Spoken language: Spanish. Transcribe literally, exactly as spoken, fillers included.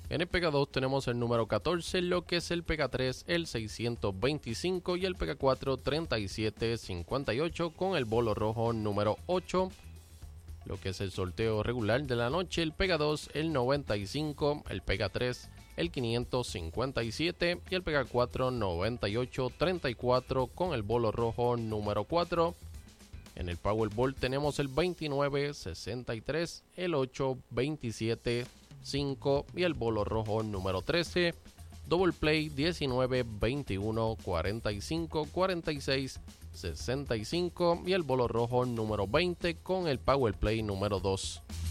En el Pega dos tenemos el número catorce, lo que es el Pega tres, el seiscientos veinticinco y el Pega cuatro, treinta y siete cincuenta y ocho con el bolo rojo número ocho. Lo que es el sorteo regular de la noche, el Pega dos, el noventa y cinco, el Pega tres, el quinientos cincuenta y siete y el Pega cuatro, noventa y ocho treinta y cuatro con el bolo rojo número cuatro. En el Powerball tenemos el veintinueve, sesenta y tres, el ocho, veintisiete, cinco y el bolo rojo número trece. Double Play diecinueve, veintiuno, cuarenta y cinco, cuarenta y seis, sesenta y cinco y el bolo rojo número veinte con el Power Play número dos.